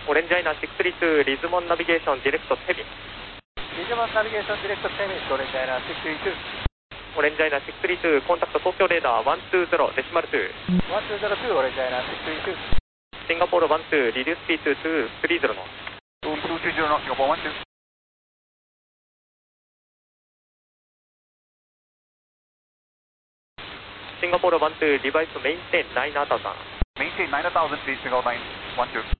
Orange Ina 632, Lismon Navigation Direct Heavy. Lismon Navigation Direct Heavy, Orange Ina 632. Orange Ina 632, contact Tokyo Radar 120, decimal 2. 120, Orange Ina 632. Singapore 12, reduce speed to 230 knots. 230 knots, Singapore 12. Singapore 12, revise to maintain 9,000. Maintain 9,000, please, Singapore 912.